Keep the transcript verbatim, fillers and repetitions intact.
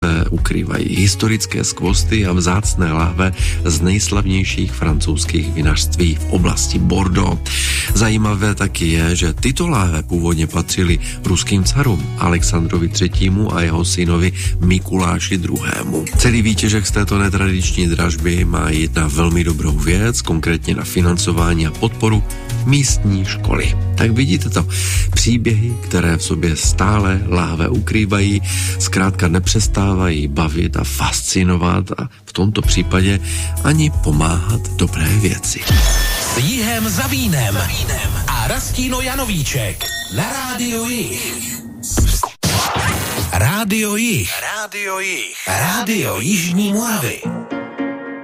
se ukrývají historické skvosty a vzácné láhve z nejslavnějších francouzských vinařství v oblasti Bordeaux. Zajímavé taky je, že tyto láhve původně patřily ruským carům Alexandrovi třetímu a jeho synovi Mikuláši druhému. Celý výtěžek z této netradiční dražby má jít na velmi dobrou věc, konkrétně na financování a podporu místní školy. Tak vidíte to, příběhy, které v sobě stále láhve ukrývají, zkrátka nepřestávají bavit a fascinovat a v tomto případě ani pomáhat dobré věci. S Jihem za vínem a Rastino Janovíček na Rádiu Jih. Rádio Jih. Rádio Jih. Rádio Jižní Moravy.